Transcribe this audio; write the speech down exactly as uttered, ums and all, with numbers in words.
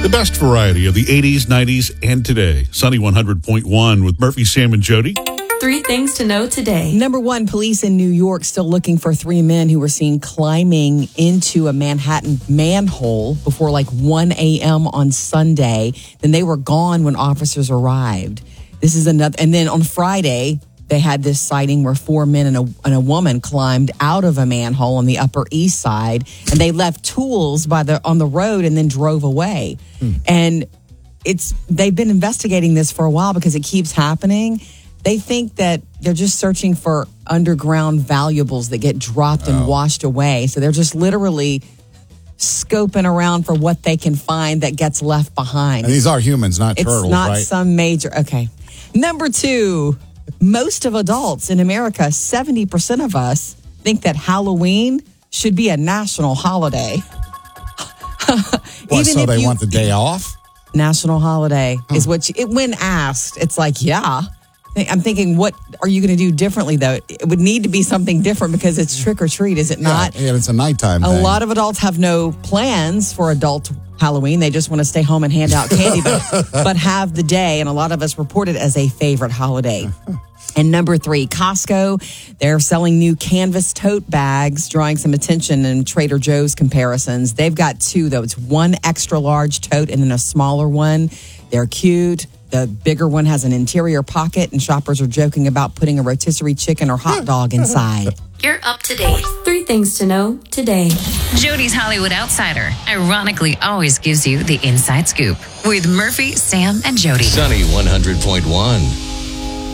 The best variety of the eighties, nineties, and today. Sunny one hundred point one with Murphy, Sam, and Jody. Three things to know today. Number one, police in New York still looking for three men who were seen climbing into a Manhattan manhole before like one a.m. on Sunday. Then they were gone when officers arrived. This is another. And then on Friday, they had this sighting where four men and a, and a woman climbed out of a manhole on the Upper East Side, and they left tools by the on the road and then drove away. Hmm. And it's they've been investigating this for a while because it keeps happening. They think that they're just searching for underground valuables that get dropped and oh. washed away. So they're just literally scoping around for what they can find that gets left behind. And these are humans, not it's turtles, It's not right? some major... Okay. Number two, most of adults in America, seventy percent of us, think that Halloween should be a national holiday. What, Even so if they you, want the day off? National holiday huh. is what you, it, when asked, it's like, yeah. I'm thinking, what are you going to do differently, though? It would need to be something different because it's trick or treat, is it not? Yeah, yeah, it's a nighttime A thing. lot of adults have no plans for adult Halloween. They just want to stay home and hand out candy, but, but have the day. And a lot of us report it as a favorite holiday. And number three, Costco, they're selling new canvas tote bags, drawing some attention in Trader Joe's comparisons. They've got two, though. It's one extra large tote and then a smaller one. They're cute. The bigger one has an interior pocket, and shoppers are joking about putting a rotisserie chicken or hot dog inside. You're up to date. Three things to know today. Jody's Hollywood Outsider ironically always gives you the inside scoop with Murphy, Sam, and Jody. Sunny one hundred point one.